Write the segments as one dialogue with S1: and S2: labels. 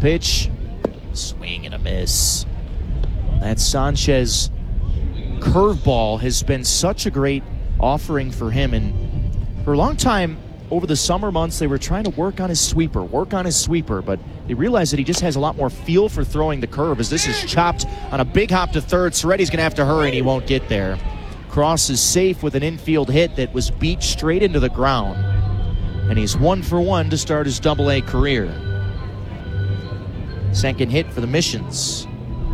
S1: pitch. Swing and a miss. That Sanchez curveball has been such a great offering for him. And for a long time, over the summer months, they were trying to work on his sweeper, but they realized that he just has a lot more feel for throwing the curve, as this is chopped on a big hop to third. Soretti's going to have to hurry, and he won't get there. Cross is safe with an infield hit that was beat straight into the ground. And he's 1 for 1 to start his Double-A career. Second hit for the Missions.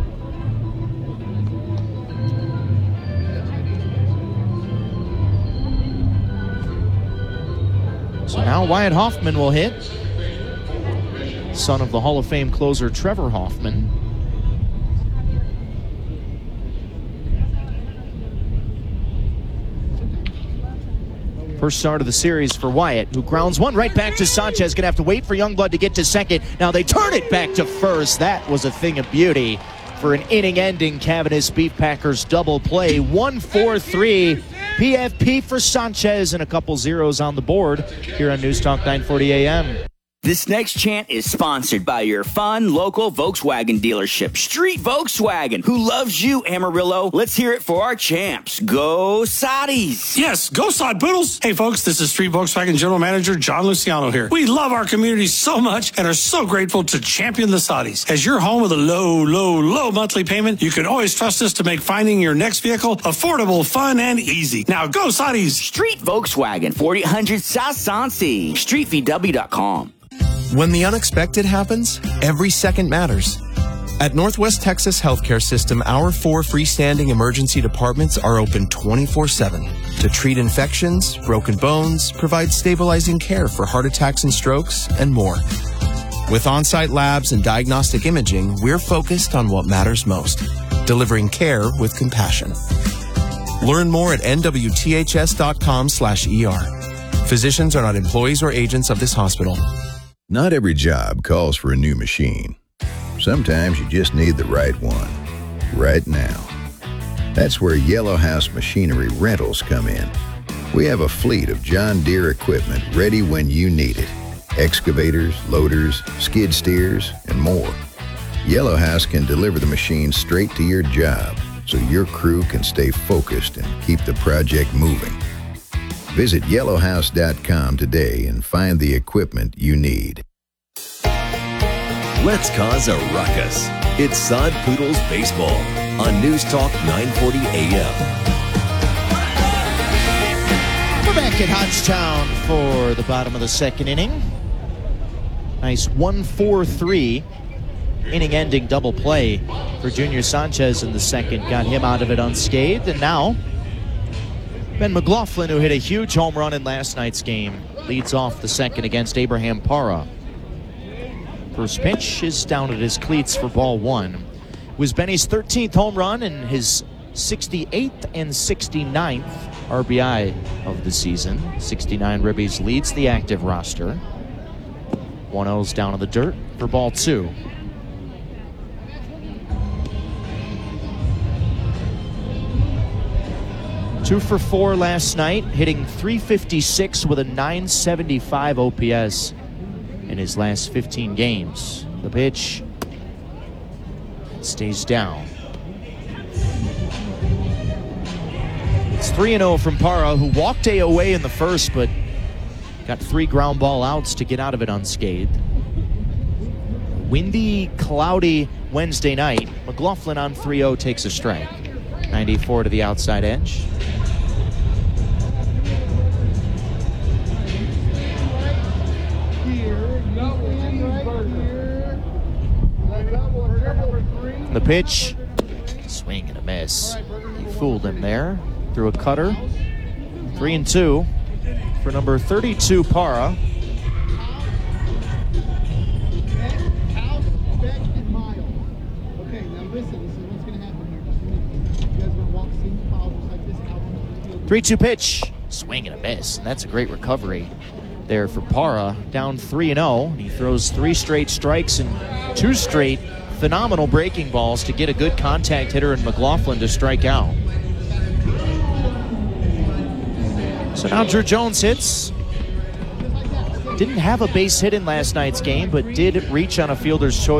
S1: So now Wyatt Hoffman will hit. Son of the Hall of Fame closer Trevor Hoffman. First start of the series for Wyatt, who grounds one right back to Sanchez. Gonna have to wait for Youngblood to get to second. Now they turn it back to first. That was a thing of beauty for an inning-ending Cavanis Beef Packers double play. 1-4-3 PFP for Sanchez, and a couple zeros on the board here on News Talk 940 AM.
S2: This next chant is sponsored by your fun local Volkswagen dealership, Street Volkswagen. Who loves you, Amarillo? Let's hear it for our champs. Go Soddies!
S3: Yes, go Sod Poodles! Hey folks, this is Street Volkswagen General Manager John Luciano here. We love our community so much and are so grateful to champion the Soddies. As your home with a low monthly payment, you can always trust us to make finding your next vehicle affordable, fun, and easy. Now go Soddies!
S2: Street Volkswagen, 4800 South Sansi, StreetVW.com.
S4: When the unexpected happens, every second matters. At Northwest Texas Healthcare System, our 4 freestanding emergency departments are open 24/7 to treat infections, broken bones, provide stabilizing care for heart attacks and strokes, and more. With on-site labs and diagnostic imaging, we're focused on what matters most, delivering care with compassion. Learn more at nwths.com/ER. Physicians are not employees or agents of this hospital.
S5: Not every job calls for a new machine. Sometimes you just need the right one, right now. That's where Yellow House Machinery Rentals come in. We have a fleet of John Deere equipment ready when you need it. Excavators, loaders, skid steers, and more. Yellow House can deliver the machine straight to your job so your crew can stay focused and keep the project moving. Visit yellowhouse.com today and find the equipment you need.
S6: Let's cause a ruckus. It's Sod Poodles Baseball on News Talk 940 AM.
S1: We're back at Hodgetown for the bottom of the second inning. Nice 1-4-3 inning-ending double play for Junior Sanchez in the second. Got him out of it unscathed, and now Ben McLaughlin, who hit a huge home run in last night's game, leads off the second against Abraham Parra. First pitch is down at his cleats for ball one. It was Benny's 13th home run and his 68th and 69th RBI of the season. 69 ribbies leads the active roster. 1-0's down in the dirt for ball two. Two for 4 last night, hitting .356 with a .975 OPS in his last 15 games. The pitch stays down. It's 3-0 from Parra, who walked away in the first, but got 3 ground ball outs to get out of it unscathed. Windy, cloudy Wednesday night. McLaughlin on 3-0 takes a strike. 94 to the outside edge. The pitch, swing and a miss. He fooled him there. Threw a cutter. 3-2 for number 32 Parra. Three-two pitch, swing and a miss, and that's a great recovery there for Parra. Down 3-0. He throws 3 straight strikes and 2 straight phenomenal breaking balls to get a good contact hitter in McLaughlin to strike out. So now Drew Jones hits. Didn't have a base hit in last night's game, but did reach on a fielder's choice.